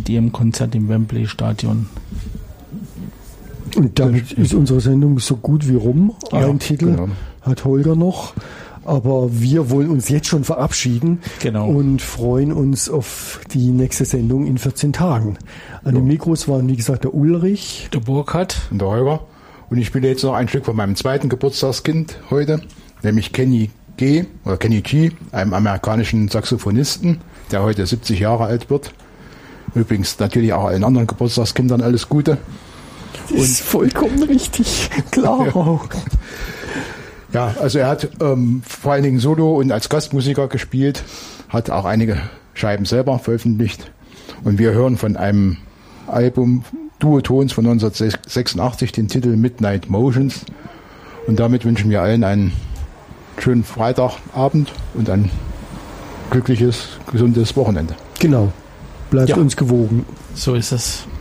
mit ihrem Konzert im Wembley Stadion. Und damit ist unsere Sendung so gut wie rum. Ein Titel hat Holger noch. Aber wir wollen uns jetzt schon verabschieden und freuen uns auf die nächste Sendung in 14 Tagen. An den Mikros waren, wie gesagt, der Ulrich, der Burkhard und der Holger. Und ich spiele jetzt noch ein Stück von meinem zweiten Geburtstagskind heute, nämlich Kenny G., einem amerikanischen Saxophonisten, der heute 70 Jahre alt wird. Übrigens natürlich auch allen anderen Geburtstagskindern alles Gute. Das ist vollkommen richtig, klar. Ja, also er hat vor allen Dingen Solo und als Gastmusiker gespielt, hat auch einige Scheiben selber veröffentlicht. Und wir hören von einem Album Duotons von 1986 den Titel Midnight Motions. Und damit wünschen wir allen einen schönen Freitagabend und ein glückliches, gesundes Wochenende. Genau. Bleibt uns gewogen. So ist es.